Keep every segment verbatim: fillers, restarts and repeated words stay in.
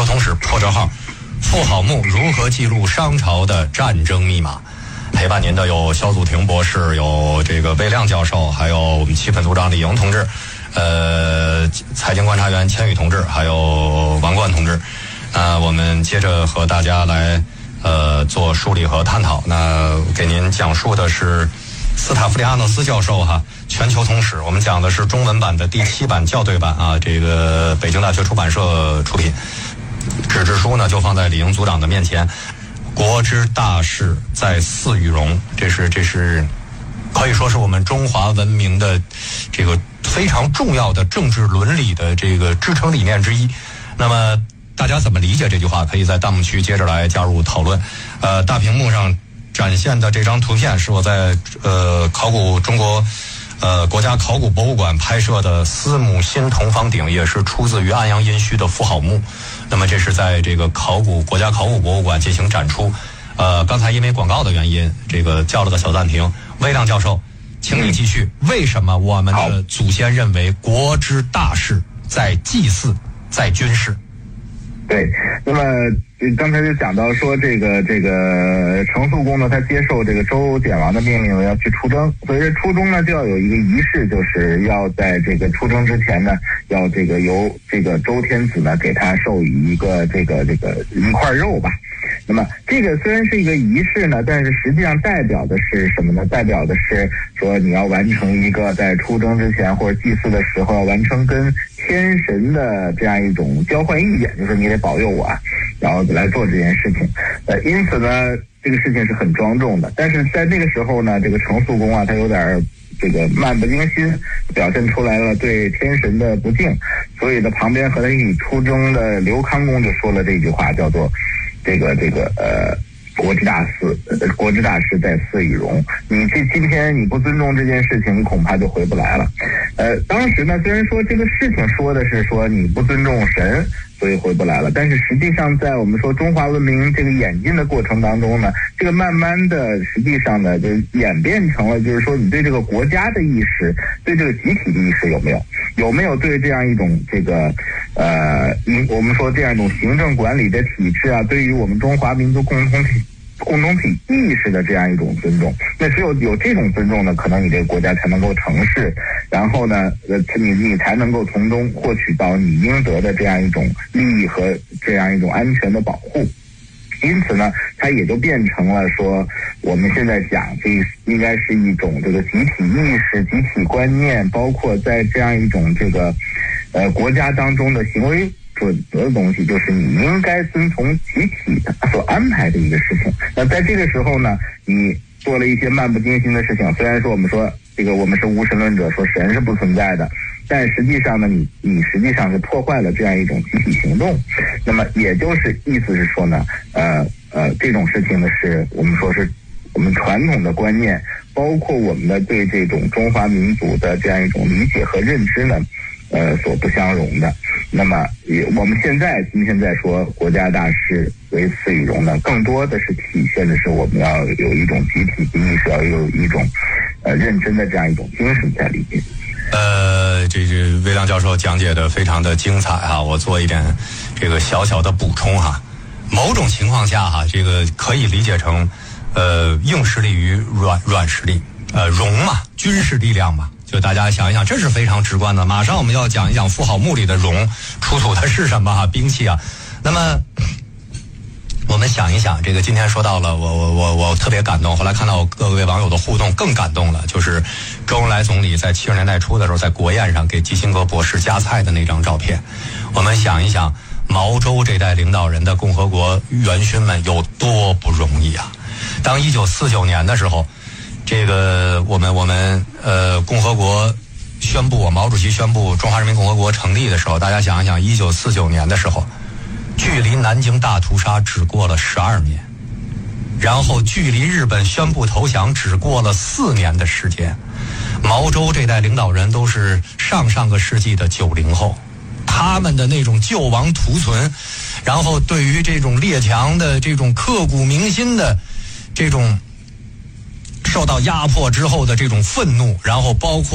球通史破折号，妇好墓如何记录商朝的战争密码？陪伴您的有肖祖廷博士，有这个魏亮教授，还有我们气氛组长李莹同志，呃，财经观察员千羽同志，还有王冠同志。那我们接着和大家来呃做梳理和探讨。那给您讲述的是斯塔夫利亚诺斯教授哈，全球通史，我们讲的是中文版的第七版校对版啊，这个北京大学出版社出品。纸质书呢就放在李莹组长的面前。国之大事在祀与戎，这是这是可以说是我们中华文明的这个非常重要的政治伦理的这个支撑理念之一。那么大家怎么理解这句话？可以在弹幕区接着来加入讨论。呃，大屏幕上展现的这张图片是我在呃考古中国呃国家考古博物馆拍摄的司母心铜方鼎，也是出自于安阳殷墟的妇好墓。那么这是在这个考古国家考古博物馆进行展出。呃，刚才因为广告的原因，这个叫了个小暂停。魏亮教授，请你继续。为什么我们的祖先认为国之大事在祭祀，在军事？ 对，那么刚才就讲到说，这个这个成肃公呢，他接受这个周简王的命令要去出征，所以这出征呢就要有一个仪式，就是要在这个出征之前呢，要这个由这个周天子呢给他授予一个这个这个一块肉吧。那么这个虽然是一个仪式呢，但是实际上代表的是什么呢？代表的是说你要完成一个在出征之前或者祭祀的时候要完成跟天神的这样一种交换意见，就是你得保佑我啊，然后来做这件事情。呃，因此呢，这个事情是很庄重的。但是在那个时候呢，这个成肃公啊，他有点这个漫不经心，表现出来了对天神的不敬。所以呢，旁边和他一起出征的刘康公就说了这句话，叫做这个这个呃。国之大事，国之大事在祀与戎。你这今天你不尊重这件事情，你恐怕就回不来了。呃，当时呢，虽然说这个事情说的是说你不尊重神，所以回不来了，但是实际上在我们说中华文明这个演进的过程当中呢，这个慢慢的实际上呢就演变成了，就是说你对这个国家的意识，对这个集体的意识有没有？有没有对这样一种这个呃，我们说这样一种行政管理的体制啊，对于我们中华民族共同体共同体意识的这样一种尊重？那只有有这种尊重呢，可能你这个国家才能够成事，然后呢，呃，你你才能够从中获取到你应得的这样一种利益和这样一种安全的保护。因此呢，它也就变成了说，我们现在讲这应该是一种这个集体意识、集体观念，包括在这样一种这个呃国家当中的行为准则的东西，就是你应该遵从集体的所安排的一个事情。那在这个时候呢，你做了一些漫不经心的事情，虽然说我们说这个我们是无神论者，说神是不存在的，但实际上呢，你你实际上是破坏了这样一种集体行动。那么也就是意思是说呢，呃呃，这种事情呢，是我们说是我们传统的观念，包括我们的对这种中华民族的这样一种理解和认知呢，呃，所不相容的。那么也我们现在今天在说国家大事为祀与戎呢，更多的是体现的是我们要有一种集体的意识，要有一种呃认真的这样一种精神在里面。 呃，这这魏亮教授讲解的非常的精彩哈，我做一点这个小小的补充哈。某种情况下哈，这个可以理解成呃硬实力与软软实力，呃戎嘛，军事力量嘛。就大家想一想，这是非常直观的。马上我们要讲一讲妇好墓里的戎出土的是什么哈，兵器啊。那么我们想一想，这个今天说到了，我我我我特别感动。后来看到各位网友的互动，更感动了。就是周恩来总理在七十年代初的时候，在国宴上给基辛格博士夹菜的那张照片。我们想一想，毛周这代领导人的共和国元勋们有多不容易啊！当一九四九年的时候，这个我们我们呃共和国宣布，毛主席宣布中华人民共和国成立的时候，大家想一想，一九四九年的时候，距离南京大屠杀只过了十二年，然后距离日本宣布投降只过了四年的时间。毛周这代领导人都是上上个世纪的九零后，他们的那种救亡图存，然后对于这种列强的这种刻骨铭心的这种受到压迫之后的这种愤怒，然后包括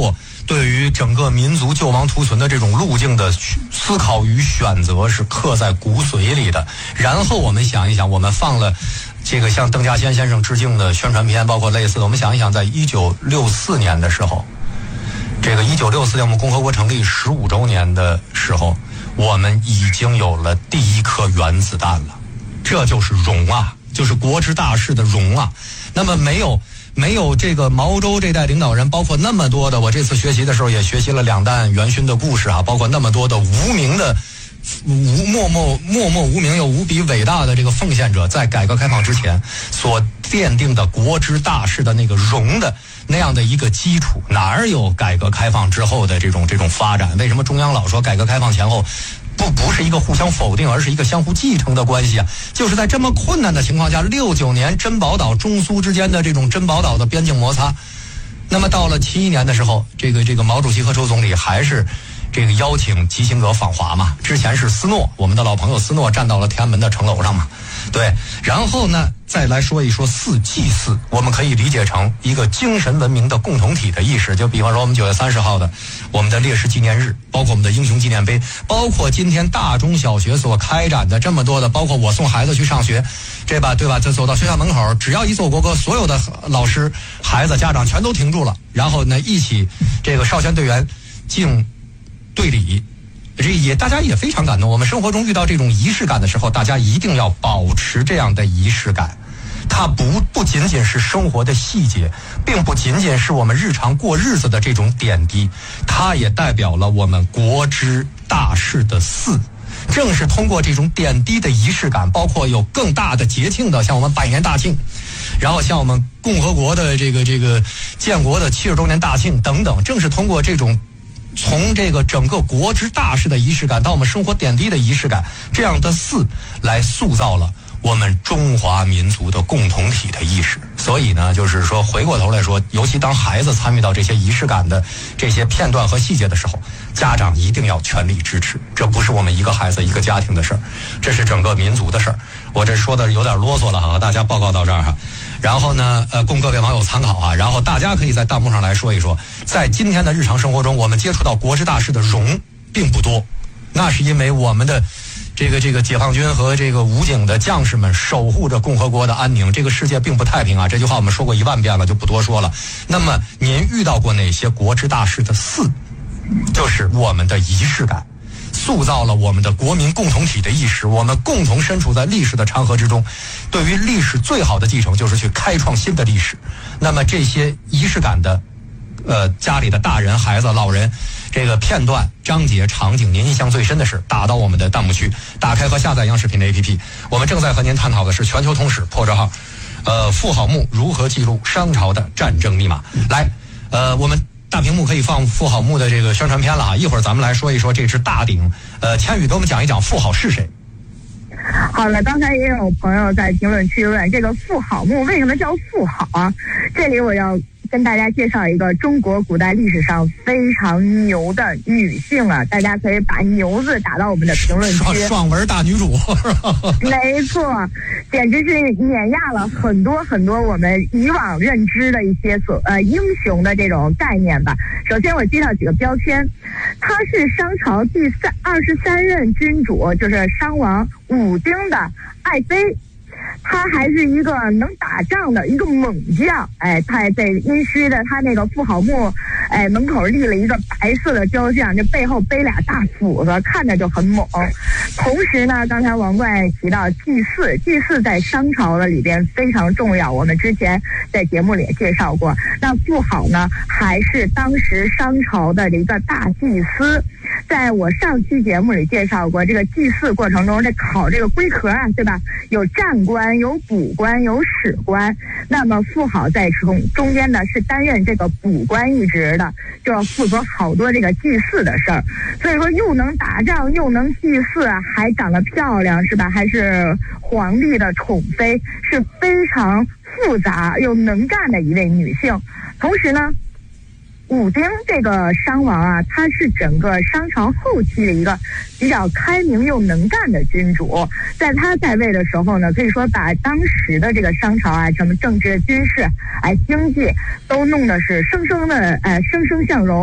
对于整个民族救亡图存的这种路径的思考与选择是刻在骨髓里的。然后我们想一想，我们放了这个向邓稼先先生致敬的宣传片，包括类似的，我们想一想，在一九六四年的时候，这个一九六四年我们共和国成立十五周年的时候，我们已经有了第一颗原子弹了，这就是荣啊，就是国之大事的荣啊。那么没有没有这个毛周这代领导人，包括那么多的，我这次学习的时候也学习了两弹元勋的故事啊，包括那么多的无名的无默默默默无名又无比伟大的这个奉献者，在改革开放之前所奠定的国之大事的那个荣的那样的一个基础，哪儿有改革开放之后的这种这种发展？为什么中央老说改革开放前后不不是一个互相否定，而是一个相互继承的关系啊？就是在这么困难的情况下，六九年珍宝岛中苏之间的这种珍宝岛的边境摩擦，那么到了七一年的时候，这个这个毛主席和周总理还是这个邀请基辛格访华嘛。之前是斯诺，我们的老朋友斯诺站到了天安门的城楼上嘛。对，然后呢，再来说一说四祭祀，我们可以理解成一个精神文明的共同体的意识。就比方说我们九月三十号的我们的烈士纪念日，包括我们的英雄纪念碑，包括今天大中小学所开展的这么多的，包括我送孩子去上学，这吧对吧？这走到学校门口，只要一奏国歌，所有的老师、孩子、家长全都停住了，然后呢一起这个少先队员敬队礼。这也大家也非常感动。我们生活中遇到这种仪式感的时候，大家一定要保持这样的仪式感。它不不仅仅是生活的细节，并不仅仅是我们日常过日子的这种点滴，它也代表了我们国之大事的祀。正是通过这种点滴的仪式感，包括有更大的节庆的，像我们百年大庆，然后像我们共和国的这个这个建国的七十周年大庆等等，正是通过这种从这个整个国之大事的仪式感到我们生活点滴的仪式感，这样的祀来塑造了我们中华民族的共同体的意识。所以呢，就是说回过头来说，尤其当孩子参与到这些仪式感的这些片段和细节的时候，家长一定要全力支持。这不是我们一个孩子一个家庭的事儿，这是整个民族的事儿。我这说的有点啰嗦了哈，大家报告到这儿哈。然后呢，呃，供各位网友参考啊。然后大家可以在弹幕上来说一说，在今天的日常生活中，我们接触到国之大事的荣并不多，那是因为我们的这个这个解放军和这个武警的将士们守护着共和国的安宁。这个世界并不太平啊，这句话我们说过一万遍了，就不多说了。那么您遇到过哪些国之大事的祀？就是我们的仪式感，塑造了我们的国民共同体的意识。我们共同身处在历史的长河之中，对于历史最好的继承就是去开创新的历史。那么这些仪式感的呃，家里的大人、孩子、老人，这个片段、章节、场景，您印象最深的是打到我们的弹幕区，打开和下载央视频的 A P P。我们正在和您探讨的是全球通史破折号，呃，妇好墓如何记录商朝的战争密码。来，呃，我们大屏幕可以放妇好墓的这个宣传片了啊！一会儿咱们来说一说这只大鼎。呃，千羽给我们讲一讲妇好是谁。 好了，刚才也有朋友在评论区问这个妇好墓为什么叫妇好啊？这里我要跟大家介绍一个中国古代历史上非常牛的女性啊，大家可以把牛字打到我们的评论区。 爽文大女主， 没错，简直是碾压了很多很多我们以往认知的一些所呃英雄的这种概念吧。首先我介绍几个标签，她是商朝第三二十三任君主，就是商王武丁的爱妃。他还是一个能打仗的一个猛将，哎，他在殷墟的他那个妇好墓，哎，门口立了一个白色的雕像，这背后背俩大斧子，看着就很猛。同时呢，刚才王冠提到祭祀，祭祀在商朝的里边非常重要，我们之前在节目里也介绍过。那妇好呢，还是当时商朝的一个大祭司。在我上期节目里介绍过，这个祭祀过程中，这考这个龟壳啊，对吧？有战官、有卜官、有史官。那么妇好在中中间呢，是担任这个卜官一职的，就要负责好多这个祭祀的事儿。所以说，又能打仗，又能祭祀，还长得漂亮，是吧？还是皇帝的宠妃，是非常复杂又能干的一位女性。同时呢，武丁这个商王啊，他是整个商朝后期的一个比较开明又能干的君主。在他在位的时候呢，可以说把当时的这个商朝啊，什么政治、军事、哎经济都弄得是生生的，呃，生生向荣，非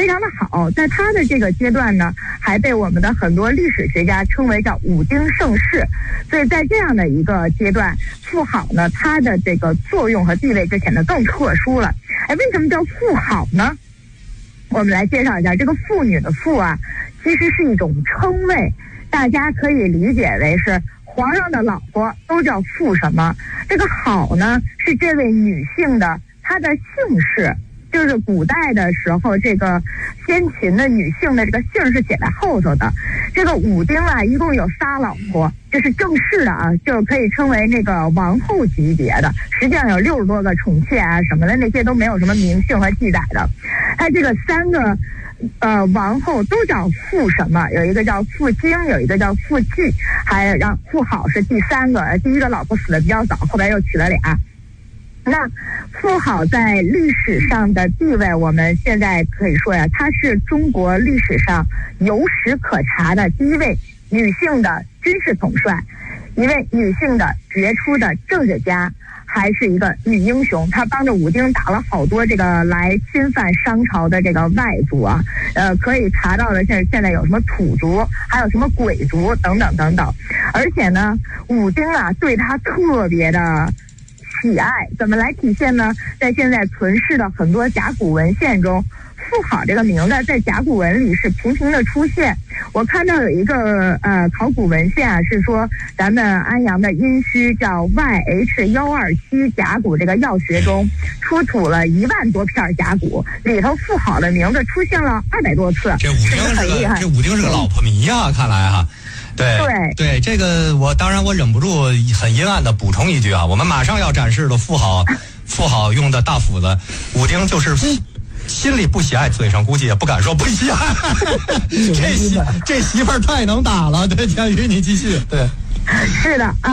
非常的好。在他的这个阶段呢，还被我们的很多历史学家称为叫武丁盛世。所以在这样的一个阶段，妇好呢，它的这个作用和地位就显得更特殊了。哎，为什么叫妇好呢？我们来介绍一下，这个妇女的妇啊，其实是一种称谓，大家可以理解为是皇上的老婆都叫妇什么。这个好呢，是这位女性的她的姓氏，就是古代的时候这个先秦的女性的这个姓是写在后头的。这个武丁啊，一共有仨老婆，这是正式的啊，就可以称为那个王后级别的。实际上有六十多个宠妾啊什么的，那些都没有什么名姓和记载的。他这个三个呃王后都叫妇什么，有一个叫妇经，有一个叫妇纪，还有让妇好是第三个。第一个老婆死的比较早，后来又娶了俩。那妇好在历史上的地位，我们现在可以说呀，她是中国历史上有史可查的第一位女性的军事统帅，一位女性的杰出的政治家，还是一个女英雄。她帮着武丁打了好多这个来侵犯商朝的这个外族啊，呃，可以查到的现现在有什么土族，还有什么鬼族等等等等。而且呢，武丁啊对她特别的喜爱，怎么来体现呢？在现在存世的很多甲骨文献中，妇好这个名字在甲骨文里是频频的出现。我看到有一个呃考古文献啊，是说咱们安阳的殷墟叫 Y H 一二七甲骨这个药学中出土了一万多片甲骨，里头妇好的名字出现了二百多次。 这武丁是个这武丁是个老婆迷呀、啊，看来哈、啊。对对对，这个我当然我忍不住很阴暗的补充一句啊，我们马上要展示的妇好妇好用的大斧子，武丁就是心里不喜爱，嘴上估计也不敢说不喜爱。这媳这媳妇儿太能打了。对，佳宇你继续。对， 是的啊。